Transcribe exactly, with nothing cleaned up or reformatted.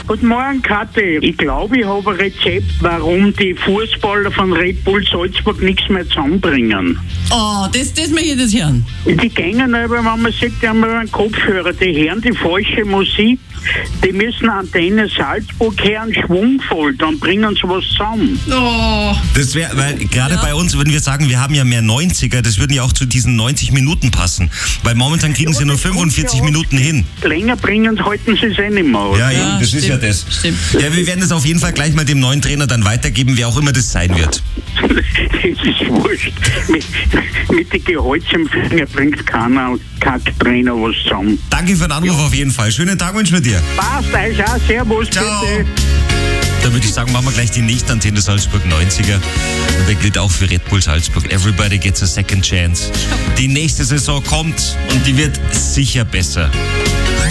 Guten Morgen, Kathi. Ich glaube, ich habe ein Rezept, warum die Fußballer von Red Bull Salzburg nichts mehr zusammenbringen. Oh, das, das möchte ich jetzt hören. Die gängen aber, wenn man sagt, die haben einen Kopfhörer, die hören die falsche Musik. Die müssen Antenne Salzburg hören, schwungvoll, dann bringen sie was zusammen. Oh. Das wäre, weil gerade Ja. bei uns würden wir sagen, wir haben ja mehr neunziger, das würden ja auch zu diesen neunzig Minuten passen. Weil momentan kriegen sie nur fünfundvierzig Minuten hin. Länger bringen, halten sie es eh nicht mehr. Ja, Ja, eben, das stimmt, ist ja das. stimmt. Ja, wir werden das auf jeden Fall gleich mal dem neuen Trainer dann weitergeben, wer auch immer das sein wird. Das ist wurscht. Mit, mit den Gehaltsempfänger bringt keiner Kacktrainer was zusammen. Danke für den Anruf auf jeden Fall. Schönen Tag wünschen wir dir. Passt, euch auch. Servus, Ciao. bitte. Da würde ich sagen, machen wir gleich die nächste Antenne Salzburg neunziger. Und der gilt auch für Red Bull Salzburg. Everybody gets a second chance. Die nächste Saison kommt und die wird sicher besser.